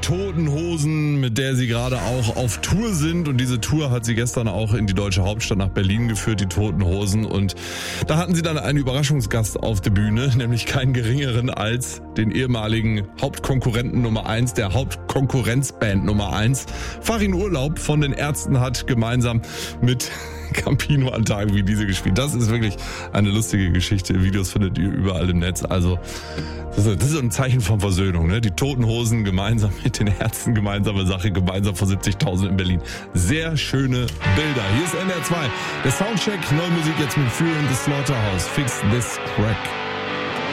Toten Hosen, mit der sie gerade auch auf Tour sind. Und diese Tour hat sie gestern auch in die deutsche Hauptstadt nach Berlin geführt, die Toten Hosen. Und da hatten sie dann einen Überraschungsgast auf der Bühne, nämlich keinen geringeren als den ehemaligen Hauptkonkurrenten Nummer 1, der Hauptkonkurrenzband Nummer 1. Farin Urlaub von den Ärzten hat gemeinsam mit Campino an Tagen wie diese gespielt. Das ist wirklich eine lustige Geschichte. Videos findet ihr überall im Netz. Also das ist so ein Zeichen von Versöhnung. Ne? Die Toten Hosen gemeinsam mit den Ärzten, gemeinsame Sache, gemeinsam vor 70.000 in Berlin. Sehr schöne Bilder. Hier ist NDR 2. Der Soundcheck, neue Musik jetzt mit Fury in the Slaughterhouse. Fix this crack.